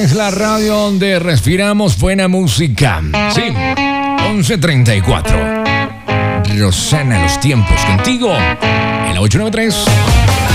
es la radio donde respiramos buena música. Sí, 11:34. Rosana, los tiempos contigo en la 893.